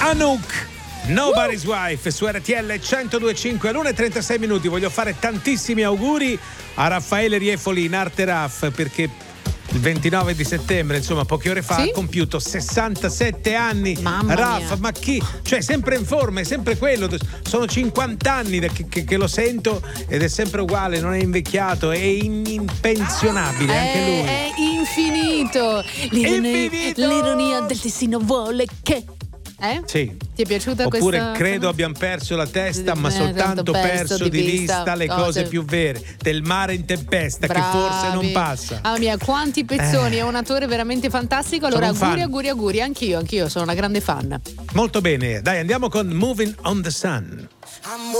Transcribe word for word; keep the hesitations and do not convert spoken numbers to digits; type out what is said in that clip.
Anouk, Nobody's Wife su R T L centodue e cinque all'una e trentasei minuti. Voglio fare tantissimi auguri a Raffaele Riefoli in arte Raff, perché il ventinove di settembre, insomma poche ore fa, sì? ha compiuto sessantasette anni. Mamma Raff, mia. ma chi? Cioè sempre in forma, è sempre quello. Sono cinquanta anni che, che, che lo sento ed è sempre uguale, non è invecchiato, è in, impensionabile anche è, lui. È infinito. L'ironia, Infinito. l'ironia del destino vuole che... Eh? Sì. Ti è piaciuta Oppure questa? credo abbiamo perso la testa, ma Eh, soltanto tanto perso perso di di vista vista le cose- cose più vere, del mare in tempesta. Bravi. Che forse non passa. Mamma mia, quanti pezzoni, Eh. è un attore veramente fantastico. Allora Sono un auguri, fan. auguri, auguri, anch'io, anch'io sono una grande fan. Molto bene, dai, andiamo con Moving on the Sun.